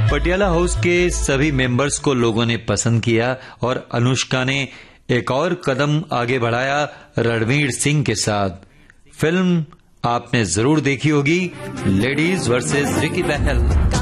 Patiala house के सभी members को लोगों ने पसंद किया और अनुष्का ने एक और कदम आगे बढ़ाया रणवीर सिंह के साथ। फिल्म आपने जरूर देखी होगी, लेडीज वर्सेस रिकी बहल।